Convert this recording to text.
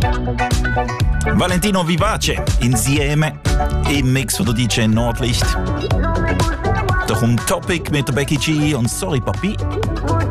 Valentino Vivace insieme im Mix von der DJ Nordlicht. Da kommt Topic mit der Becky G und Sorry Papi.